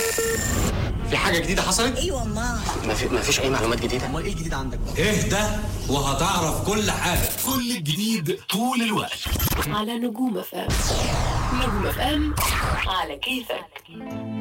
في حاجة جديدة حصلت؟ ايوه ما مفيش أي معلومات جديدة؟ امال ايه الجديد عندك بقى؟ اهدى وهتعرف كل حاجة. كل الجديد طول الوقت على نجوم FM. نجوم FM على كيفك.